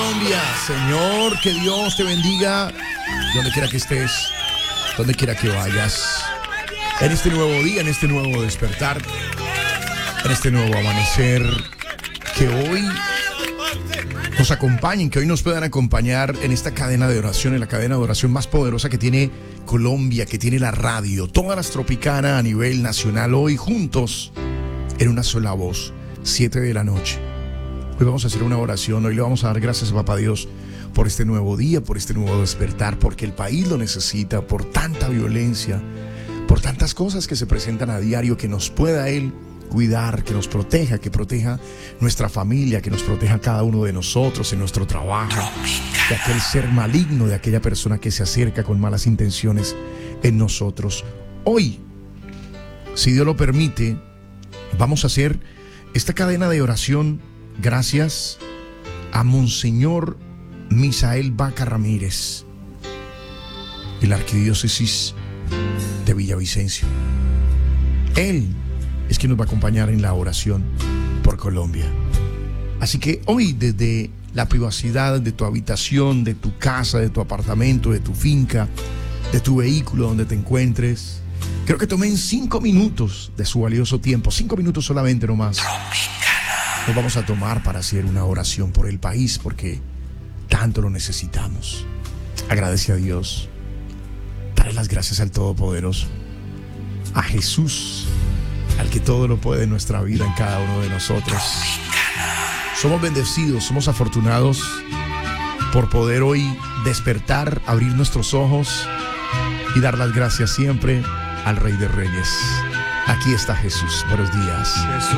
Colombia. Señor, que Dios te bendiga donde quiera que estés, donde quiera que vayas. En este nuevo día, en este nuevo despertar, en este nuevo amanecer, que hoy nos acompañen, que hoy nos puedan acompañar en esta cadena de oración, en la cadena de oración más poderosa que tiene Colombia, que tiene la radio, todas las Tropicana a nivel nacional, hoy juntos en una sola voz, 7 de la noche. Hoy vamos a hacer una oración, hoy le vamos a dar gracias a Papá Dios por este nuevo día, por este nuevo despertar, porque el país lo necesita, por tanta violencia, por tantas cosas que se presentan a diario, que nos pueda Él cuidar, que nos proteja, que proteja nuestra familia, que nos proteja a cada uno de nosotros en nuestro trabajo, de aquel ser maligno, de aquella persona que se acerca con malas intenciones en nosotros. Hoy, si Dios lo permite, vamos a hacer esta cadena de oración gracias a Monseñor Misael Vaca Ramírez, de la Arquidiócesis de Villavicencio. Él es quien nos va a acompañar en la oración por Colombia. Así que hoy, desde la privacidad de tu habitación, de tu casa, de tu apartamento, de tu finca, de tu vehículo donde te encuentres, creo que tomen 5 minutos de su valioso tiempo, 5 minutos solamente nomás. Nos vamos a tomar para hacer una oración por el país, porque tanto lo necesitamos. Agradece a Dios, dale las gracias al Todopoderoso, a Jesús, al que todo lo puede en nuestra vida, en cada uno de nosotros. Somos bendecidos, somos afortunados por poder hoy despertar, abrir nuestros ojos y dar las gracias siempre al Rey de Reyes. Aquí está Jesús. Buenos días.